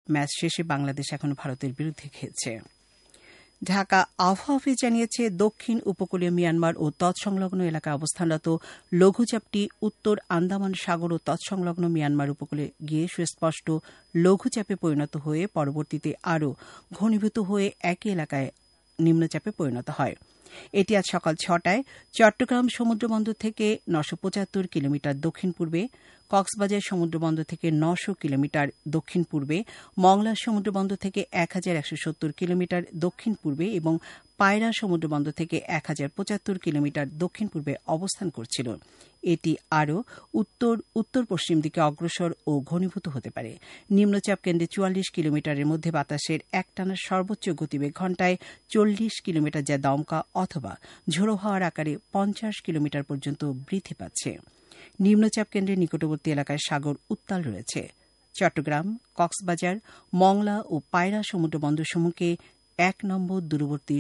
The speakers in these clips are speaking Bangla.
ম্যাচ শেষে বাংলাদেশ এখন ভারতের বিরুদ্ধে খেলছে। ঢাকা আবহাওয়া অফিস জানিয়েছে, দক্ষিণ উপকূলীয় মিয়ানমার ও তৎসংলগ্ন এলাকায় অবস্থানরত লঘুচাপটি উত্তর আন্দামান সাগর ও তৎসংলগ্ন মিয়ানমার উপকূলে গিয়ে সুস্পষ্ট লঘুচাপে পরিণত হয়ে পরবর্তীতে আরও ঘনীভূত হয়ে একই এলাকায় নিম্নচাপে পরিণত হয়। এটি আজ সকাল ৬টায় চট্টগ্রাম সমুদ্রবন্দর থেকে ৯৭৫ কিলোমিটার দক্ষিণ পূর্বে, কক্সবাজার সমুদ্রবন্দর থেকে ৯০০ কিলোমিটার দক্ষিণ পূর্বে, মংলা সমুদ্রবন্দর থেকে ১১৭০ কিলোমিটার দক্ষিণ পূর্বে এবং পায়রা সমুদ্রবন্দর থেকে ১০৭৫ কিলোমিটার দক্ষিণ পূর্বে অবস্থান করছিল। এটি আরও উত্তর উত্তর পশ্চিম দিকে অগ্রসর ও ঘনীভূত হতে পারে। নিম্নচাপ কেন্দ্রে ৪৪ কিলোমিটারের মধ্যে বাতাসের একটানা সর্বোচ্চ গতিবেগ ঘণ্টায় ৪০ কিলোমিটার, যা দমকা অথবা ঝোড়ো হাওয়ার আকারে ৫০ কিলোমিটার পর্যন্ত বৃদ্ধি পাচ্ছে। নিম্নচাপ কেন্দ্রের নিকটবর্তী এলাকায় সাগর উত্তাল রয়েছে। চট্টগ্রাম, কক্সবাজার, মংলা ও পায়রা সমুদ্রবন্দরসমূহকে ১ নম্বর দূরবর্তী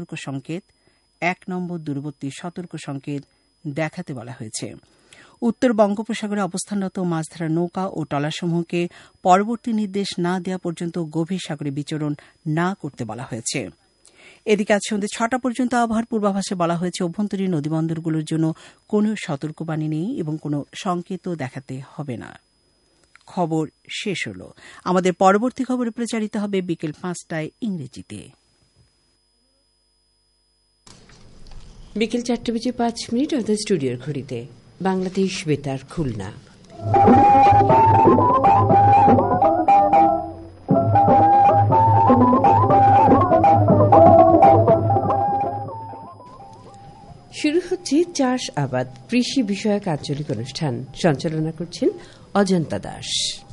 সতর্ক সংকেত দেখাতে বলা হয়েছে। উত্তর বঙ্গোপসাগরে অবস্থানরত মাছধরা নৌকা ও ট্রলারসমূহকে পরবর্তী নির্দেশ না দেওয়া পর্যন্ত গভীর সাগরে বিচরণ না করতে বলা হয়েছে। এদিকে আজ সন্ধ্যে ৬টা পর্যন্ত আবহাওয়ার পূর্বাভাসে বলা হয়েছে, অভ্যন্তরীণ নদীবন্দরগুলোর জন্য কোনো সতর্কবাণী নেই এবং কোনো সংকেতও দেখাতে হবে না। খবর শেষ হল। আমাদের পরবর্তী খবরে প্রচারিত হবে বিকেল ৫টায় ইংরেজিতে। বিকেল ৪:০৫ আমাদের স্টুডিওর ঘড়িতে বাংলাদেশ বেতার খুলনা। শুরু হচ্ছে চাষ আবাদ কৃষি বিষয়ক আঞ্চলিক অনুষ্ঠান। সঞ্চালনা করছেন অজন্তা দাস।